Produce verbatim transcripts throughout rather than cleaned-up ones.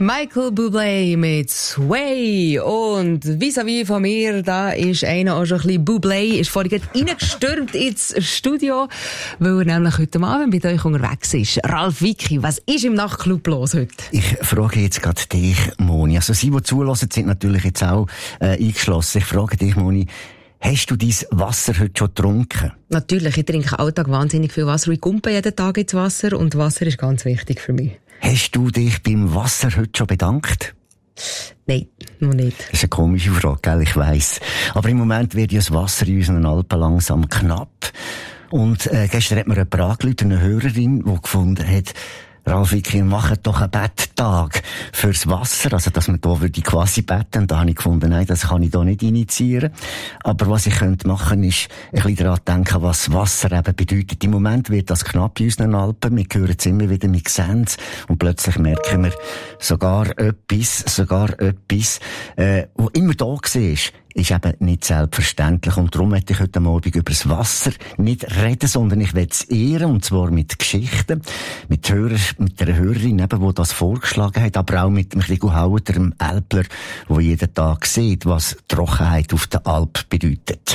Michael Bublé mit Sway. Und vis-à-vis von mir, da ist einer auch schon ein bisschen Bublé, ist vorhin reingestürmt ins Studio, weil er nämlich heute Abend bei euch unterwegs ist. Ralf Wicki, was ist im Nachtclub los heute? Ich frage jetzt gerade dich, Moni. Also Sie, die zulassen, sind natürlich jetzt auch äh, eingeschlossen. Ich frage dich, Moni, hast du dein Wasser heute schon getrunken? Natürlich, ich trinke Alltag wahnsinnig viel Wasser. Ich pumpe jeden Tag ins Wasser und Wasser ist ganz wichtig für mich. Hast du dich beim Wasser heute schon bedankt? Nein, noch nicht. Das ist eine komische Frage, gell? Ich weiss. Aber im Moment wird ja das Wasser in unseren Alpen langsam knapp. Und äh, gestern hat mir jemand angerufen, eine Hörerin, die gefunden hat, Ralf Wicki, macht doch einen Betttag fürs Wasser, also dass man da würde quasi betten. Und da habe ich gefunden, nein, das kann ich da nicht initiieren. Aber was ich könnte machen, ist ein bisschen daran denken, was Wasser eben bedeutet. Im Moment wird das knapp in unseren Alpen. Wir hören es immer wieder, wir sehen es. Und plötzlich merken wir sogar etwas, sogar etwas, äh, wo immer da war, ist eben nicht selbstverständlich. Und darum möchte ich heute Morgen über das Wasser nicht reden, sondern ich will es ehren, und zwar mit Geschichten, mit, Hörer, mit einer Hörerin, eben, die das vorgeschlagen hat, aber auch mit dem Rigo Hauter, dem Älpler, der jeden Tag sieht, was Trockenheit auf der Alp bedeutet.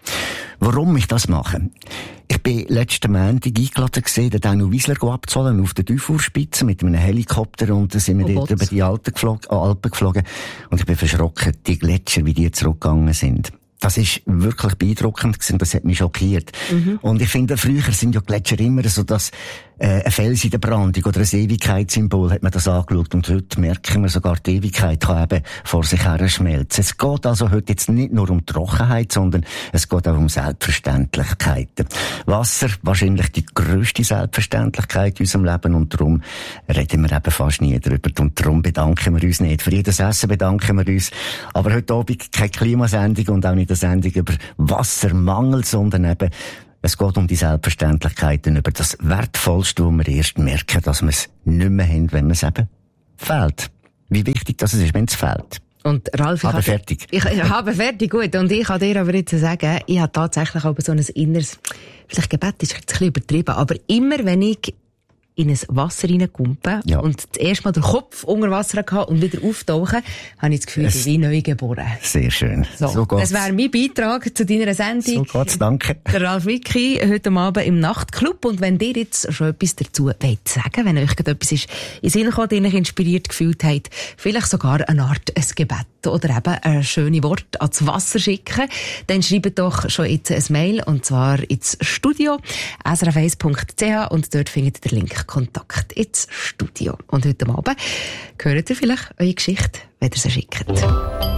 Warum ich das mache? Ich bin letzten Montag eingeladen gewesen, den Daniel Wiesler abzuholen auf der Dufurspitze mit einem Helikopter, und dann sind wir oh dort über die Alpen geflogen, Alpen geflogen, und ich bin verschrocken, die Gletscher, wie die zurückgegangen sind. Das ist wirklich beeindruckend gewesen, das hat mich schockiert. Mhm. Und ich finde, früher sind ja Gletscher immer so, dass äh, ein Fels in der Brandung oder ein Ewigkeitssymbol, hat man das angeschaut. Und heute merken wir sogar, die Ewigkeit kann eben vor sich her schmelzen. Es geht also heute jetzt nicht nur um Trockenheit, sondern es geht auch um Selbstverständlichkeiten. Wasser, wahrscheinlich die grösste Selbstverständlichkeit in unserem Leben, und darum reden wir eben fast nie darüber. Und darum bedanken wir uns nicht. Für jedes Essen bedanken wir uns. Aber heute Abend keine Klimasendung und auch nicht eine Sendung über Wassermangel, sondern eben, es geht um die Selbstverständlichkeiten, über das Wertvollste, wo wir erst merken, dass wir es nicht mehr haben, wenn es eben fehlt. Wie wichtig das ist, wenn es fehlt. Und Ralf, ich habe habe fertig. Ich, ich habe fertig, gut. Und ich kann dir aber jetzt sagen, ich habe tatsächlich auch so ein inneres, vielleicht Gebet ist jetzt ein bisschen übertrieben, aber immer wenn ich in ein Wasser reinkumpen ja. und das erste Mal den Kopf unter Wasser hatte und wieder auftauchen, habe ich das Gefühl, ich bin wie neu geboren. Sehr schön. So, so das wäre mein Beitrag zu deiner Sendung. So geht's, danke. Der Ralf Wicki, heute Abend im Nachtclub. Und wenn ihr jetzt schon etwas dazu wollt sagen, wenn euch etwas ist in Sinn gekommen, den euch inspiriert gefühlt habt, vielleicht sogar eine Art ein Gebet oder eben ein schönes Wort ans Wasser schicken, dann schreibt doch schon jetzt ein Mail, und zwar ins Studio, s r f eins punkt c h, und dort findet ihr den Link Kontakt ins Studio. Und heute Abend hört ihr vielleicht eure Geschichte, wenn ihr sie schickt.